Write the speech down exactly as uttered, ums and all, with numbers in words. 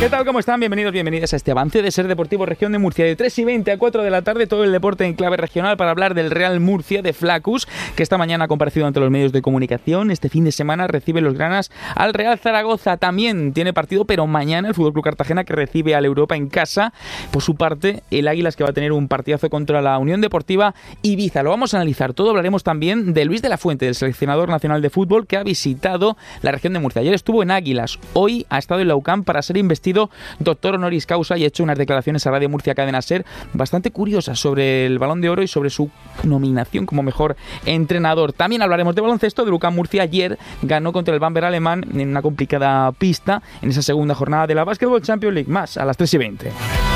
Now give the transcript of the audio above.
¿Qué tal? ¿Cómo están? Bienvenidos, bienvenidas a este avance de Ser Deportivo Región de Murcia. De tres y veinte a cuatro de la tarde, todo el deporte en clave regional para hablar del Real Murcia, de Flaccus, que esta mañana ha comparecido ante los medios de comunicación. Este fin de semana recibe los granas al Real Zaragoza. También tiene partido, pero mañana el F C Cartagena, que recibe al Europa en casa. Por su parte, el Águilas, que va a tener un partidazo contra la Unión Deportiva Ibiza. Lo vamos a analizar todo. Hablaremos también de Luis de la Fuente, del seleccionador nacional de fútbol, que ha visitado la región de Murcia. Ayer estuvo en Águilas, hoy ha estado en la U C A M para ser investido doctor honoris causa y ha hecho unas declaraciones a Radio Murcia Cadena Ser bastante curiosas sobre el Balón de Oro y sobre su nominación como mejor entrenador. También hablaremos de baloncesto. De U C A M Murcia ayer ganó contra el Bamberg alemán en una complicada pista en esa segunda jornada de la Basketball Champions League. Más a las tres y veinte.